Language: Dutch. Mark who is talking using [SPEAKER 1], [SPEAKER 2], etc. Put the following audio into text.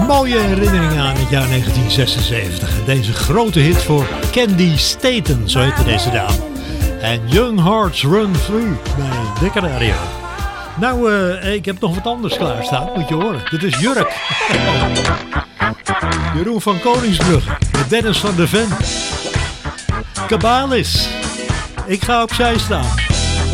[SPEAKER 1] mooie herinneringen aan het jaar 1976. Deze grote hit voor Candy Staten, zo heette deze dame. En Young Hearts Run Through bij Dikke Radio. Nou, ik heb nog wat anders klaarstaan, moet je horen. Dit is Jurk. Jeroen van Koningsbrugge, met Dennis van der Ven. Cabalis. Ik ga opzij staan.